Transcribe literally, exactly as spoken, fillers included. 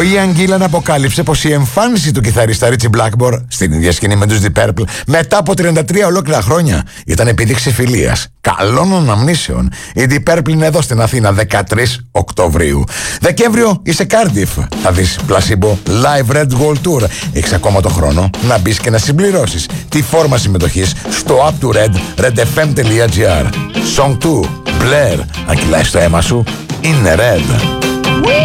Ian Gillan αποκάλυψε πως η εμφάνιση του κιθαρίστα Ritchie Blackmore στην ίδια σκηνή με τους Deep Purple μετά από τριάντα τρία ολόκληρα χρόνια ήταν επίδειξη φιλίας. Καλών αναμνήσεων. Οι Deep Purple είναι εδώ στην Αθήνα δεκατρείς Οκτωβρίου. Δεκέμβριο είσαι Cardiff. Θα δεις Placebo Live Red Wall Tour. Έχεις ακόμα το χρόνο να μπεις και να συμπληρώσεις τη φόρμα συμμετοχής στο up to red redfm.gr. Song two, Blair. Αν κυλάει στο αίμα σου, είναι Red.